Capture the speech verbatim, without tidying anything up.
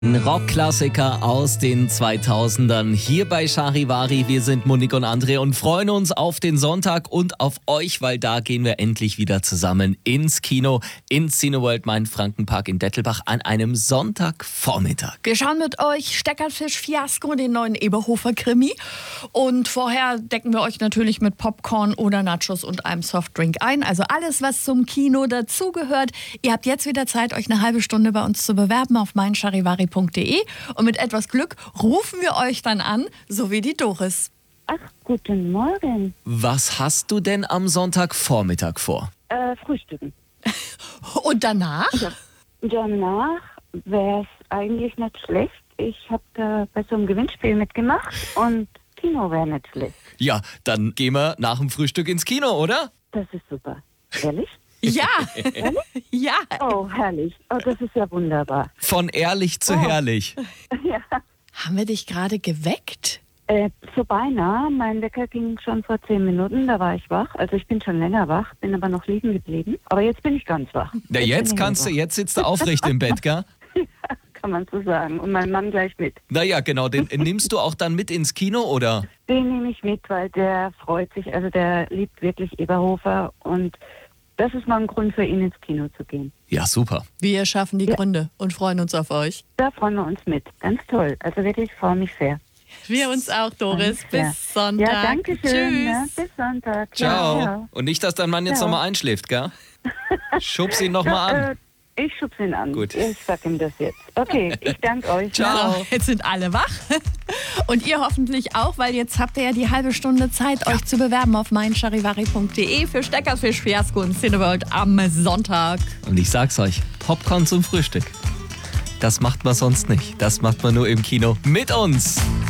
Ein Rockklassiker aus den zweitausendern hier bei Charivari. Wir sind Monique und André und freuen uns auf den Sonntag und auf euch, weil da gehen wir endlich wieder zusammen ins Kino, ins Cineworld Main-Franken-Park in Dettelbach an einem Sonntagvormittag. Wir schauen mit euch Steckerfisch Fiasko, den neuen Eberhofer-Krimi. Und vorher decken wir euch natürlich mit Popcorn oder Nachos und einem Softdrink ein. Also alles, was zum Kino dazugehört. Ihr habt jetzt wieder Zeit, euch eine halbe Stunde bei uns zu bewerben auf meincharivari punkt de und mit etwas Glück rufen wir euch dann an, so wie die Doris. Ach, guten Morgen. Was hast du denn am Sonntagvormittag vor? Äh, frühstücken. Und danach? Ja. Danach wäre es eigentlich nicht schlecht. Ich habe da bei so einem Gewinnspiel mitgemacht und Kino wäre nicht schlecht. Ja, dann gehen wir nach dem Frühstück ins Kino, oder? Das ist super. Ehrlich? Ja. Ja. Oh, herrlich. Oh, das ist ja wunderbar. Von ehrlich zu Oh. herrlich. Ja. Haben wir dich gerade geweckt? Äh, so beinahe. Mein Wecker ging schon vor zehn Minuten, da war ich wach. Also ich bin schon länger wach, bin aber noch liegen geblieben. Aber jetzt bin ich ganz wach. Na, jetzt kannst du, jetzt sitzt du aufrecht im Bett, gell? Ja, kann man so sagen. Und mein Mann gleich mit. Naja, genau, den nimmst du auch dann mit ins Kino, oder? Den nehme ich mit, weil der freut sich. Also der liebt wirklich Eberhofer und das ist mal ein Grund für ihn, ins Kino zu gehen. Ja, super. Wir schaffen die Ja. Gründe und freuen uns auf euch. Da freuen wir uns mit. Ganz toll. Also wirklich, ich freue mich sehr. Wir uns auch, Doris. Alles Bis Sonntag. Ja, danke schön. Tschüss. Ne? Bis Sonntag. Ciao. Ja, Und nicht, dass dein Mann jetzt Ciao. nochmal einschläft, gell? Schub's ihn ja. nochmal an. Äh, ich schub's ihn an. Gut. Ich sag ihm das jetzt. Okay, ich danke euch. Ciao. So, jetzt sind alle wach. Und ihr hoffentlich auch, weil jetzt habt ihr ja die halbe Stunde Zeit, euch zu bewerben auf meincharivari punkt de für Steckerfisch Fiasko und Cineworld am Sonntag. Und ich sag's euch, Popcorn zum Frühstück. Das macht man sonst nicht. Das macht man nur im Kino mit uns.